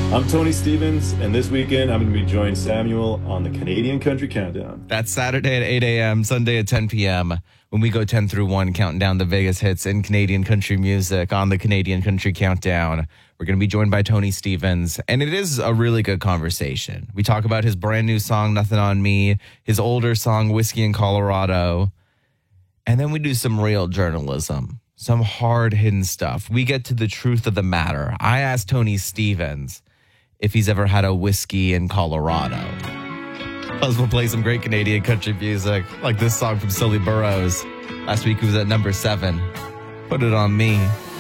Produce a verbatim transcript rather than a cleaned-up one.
I'm Tony Stevens, and this weekend I'm going to be joining Samuel on the Canadian Country Countdown. That's Saturday at eight a.m., Sunday at ten p.m. when we go ten through one, counting down the biggest hits in Canadian country music on the Canadian Country Countdown. We're going to be joined by Tony Stevens, and it is a really good conversation. We talk about his brand new song, Nothing on Me, his older song, Whiskey in Colorado, and then we do some real journalism, some hard-hidden stuff. We get to the truth of the matter. I asked Tony Stevens if he's ever had a whiskey in Colorado. Plus, we'll play some great Canadian country music, like this song from Silly Burrows. Last week it was at number seven. Put It On Me.